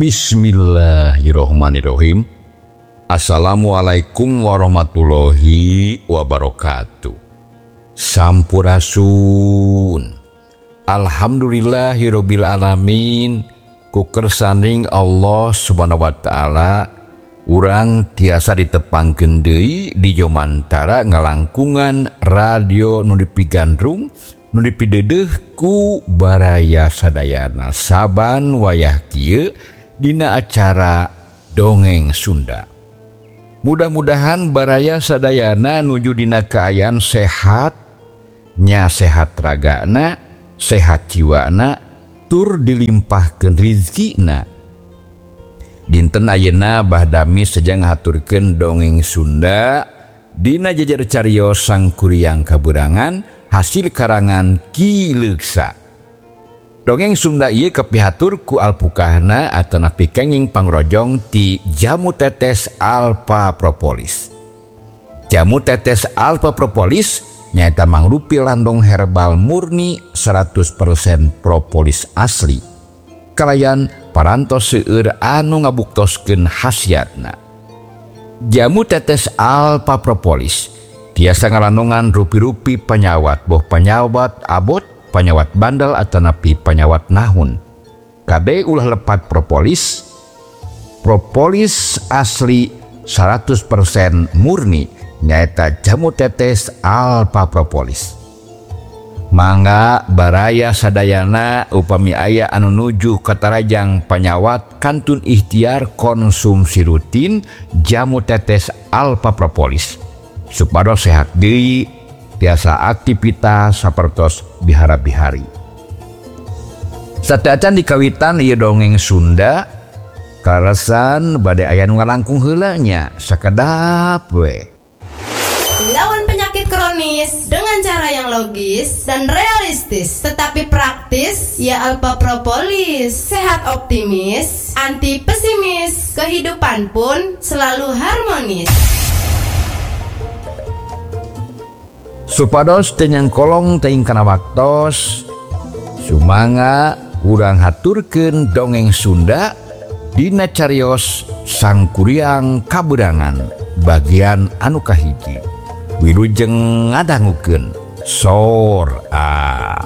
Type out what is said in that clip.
Bismillahirrohmanirrohim. Assalamualaikum warahmatullahi wabarakatuh. Sampurasun. Alhamdulillahirabbil alamin. Ku kersaning Allah Subhanahu wa taala urang tiasa ditepangkeun deui di jomantara ngalangkungan radio nu dipigandrung nu dipideudeuh ku baraya sadayana saban wayah kieu dina acara Dongeng Sunda. Mudah-mudahan baraya sadayana nuju dina kaayaan sehat, nya sehat ragana, sehat jiwana, tur dilimpahkeun rizkina. Dinten ayeuna bahdami sedang ngahaturkeun Dongeng Sunda dina jajar cariyos Sangkuriang Kaburangan hasil karangan Ki Leuksa. Dongeng Sunda ieu kepihatur ku alpukahna atana pikenging pangrojong ti Jamu Tetes Alpha Propolis. Jamu Tetes Alpha Propolis nyaeta mangrupi landong herbal murni 100% propolis asli. Kalayan parantos seueur anu ngabuktoskeun khasiatna. Jamu Tetes Alpha Propolis tiasa ngalandongan rupi-rupi panyawat, boh panyawat abot, panyawat bandel atanapi panyawat nahun. Kade ulah lepat propolis asli 100% murni nyaeta Jamu Tetes Alpha Propolis. Mangga baraya sadayana upami aya anu nuju katarajang panyawat kantun ikhtiar konsumsi rutin Jamu Tetes Alpha Propolis supados sehat deui tiasa aktivitas sapertos bihara-bihari. Sadacan dikawitan ieu Dongeng Sunda kaleresan bade aya nu ngalangkung heula nya sakedap we. Lawan penyakit kronis dengan cara yang logis dan realistis tetapi praktis, ya Alpha Propolis. Sehat optimis, anti pesimis, kehidupan pun selalu harmonis. Supados teu nyangkolong teuing kana waktos, sumangga urang haturkeun Dongeng Sunda dina cariyos Sangkuriang Kaburangan bagian anu kahiji. Wilujeng ngadangukeun sor a.